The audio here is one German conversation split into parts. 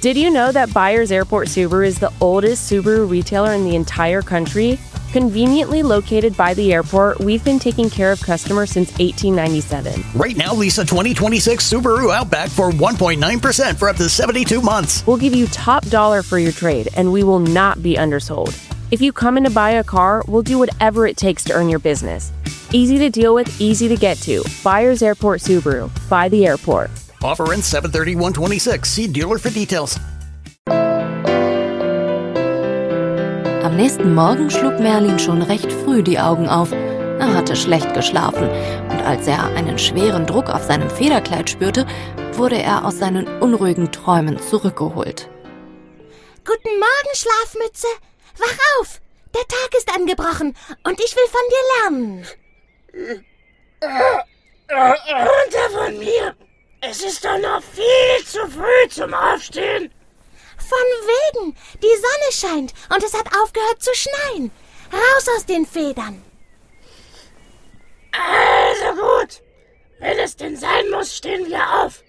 Did you know that Byers Airport Subaru is the oldest Subaru retailer in the entire country? Conveniently located by the airport, we've been taking care of customers since 1897. Right now, lease a 2026 Subaru Outback for 1.9% for up to 72 months. We'll give you top dollar for your trade, and we will not be undersold. If you come in to buy a car, we'll do whatever it takes to earn your business. Easy to deal with, easy to get to. Byers Airport Subaru. By the airport. Offer ends 7/30/126. See dealer for details. Am nächsten Morgen schlug Merlin schon recht früh die Augen auf. Er hatte schlecht geschlafen und als er einen schweren Druck auf seinem Federkleid spürte, wurde er aus seinen unruhigen Träumen zurückgeholt. Guten Morgen, Schlafmütze. Wach auf. Der Tag ist angebrochen und ich will von dir lernen. Runter von mir. Es ist doch noch viel zu früh zum Aufstehen. Von wegen. Die Sonne scheint und es hat aufgehört zu schneien. Raus aus den Federn. Also gut. Wenn es denn sein muss, stehen wir auf.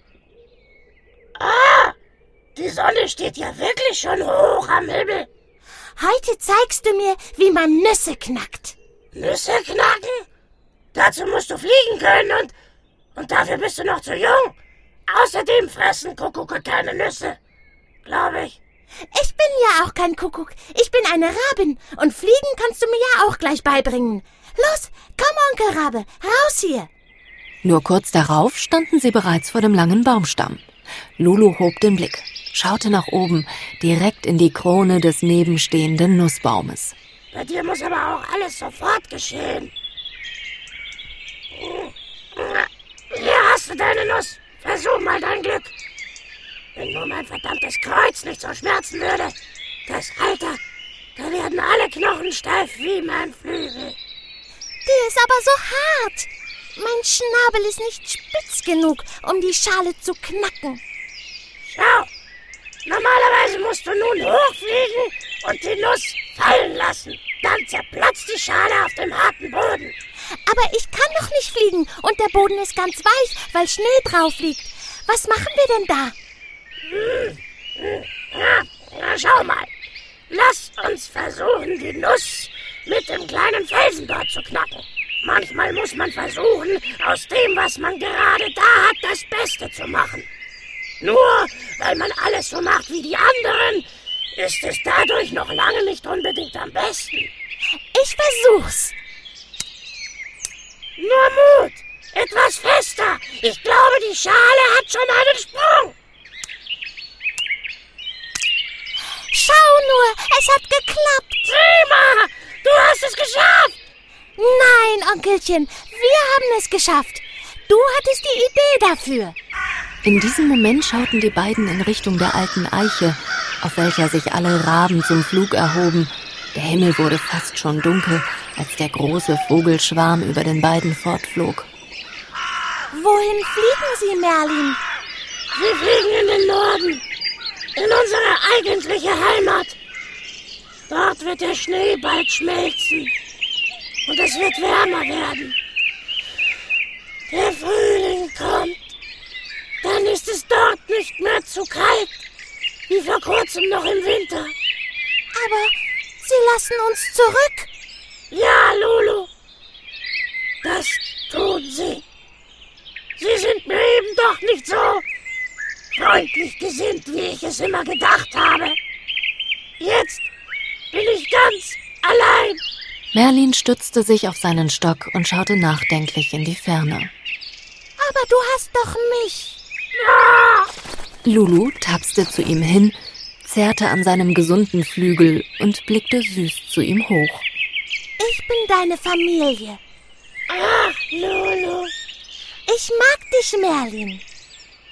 Die Sonne steht ja wirklich schon hoch am Himmel. Heute zeigst du mir, wie man Nüsse knackt. Nüsse knacken? Dazu musst du fliegen können und dafür bist du noch zu jung. Außerdem fressen Kuckucke keine Nüsse, glaube ich. Ich bin ja auch kein Kuckuck. Ich bin eine Rabin und fliegen kannst du mir ja auch gleich beibringen. Los, komm, Onkel Rabe, raus hier. Nur kurz darauf standen sie bereits vor dem langen Baumstamm. Lulu hob den Blick, schaute nach oben, direkt in die Krone des nebenstehenden Nussbaumes. Bei dir muss aber auch alles sofort geschehen. Hier hast du deine Nuss. Versuch mal dein Glück. Wenn nur mein verdammtes Kreuz nicht so schmerzen würde. Das Alter, da werden alle Knochen steif wie mein Flügel. Die ist aber so hart. Mein Schnabel ist nicht spitz genug, um die Schale zu knacken. Schau, normalerweise musst du nun hochfliegen und die Nuss fallen lassen. Dann zerplatzt die Schale auf dem harten Boden. Aber ich kann doch nicht fliegen und der Boden ist ganz weich, weil Schnee drauf liegt. Was machen wir denn da? Na, schau mal. Lass uns versuchen, die Nuss mit dem kleinen Felsen dort zu knacken. Manchmal muss man versuchen, aus dem, was man gerade da hat, das Beste zu machen. Nur weil man alles so macht wie die anderen, ist es dadurch noch lange nicht unbedingt am besten. Ich versuch's. Nur Mut! Etwas fester! Ich glaube, die Schale hat schon einen Sprung! Schau nur, es hat geklappt! Prima! Du hast es geschafft! Nein, Onkelchen, wir haben es geschafft. Du hattest die Idee dafür. In diesem Moment schauten die beiden in Richtung der alten Eiche, auf welcher sich alle Raben zum Flug erhoben. Der Himmel wurde fast schon dunkel, als der große Vogelschwarm über den beiden fortflog. Wohin fliegen Sie, Merlin? Wir fliegen in den Norden, in unsere eigentliche Heimat. Dort wird der Schnee bald schmelzen und es wird wärmer werden. Der Frühling kommt, dann ist es dort nicht mehr zu kalt, wie vor kurzem noch im Winter. Aber Sie lassen uns zurück. Ja, Lulu, das tun sie. Sie sind mir eben doch nicht so freundlich gesinnt, wie ich es immer gedacht habe. Jetzt bin ich ganz allein. Merlin stützte sich auf seinen Stock und schaute nachdenklich in die Ferne. Aber du hast doch mich. Ah! Lulu tapste zu ihm hin, zerrte an seinem gesunden Flügel und blickte süß zu ihm hoch. Ich bin deine Familie. Ach, Lulu. Ich mag dich, Merlin.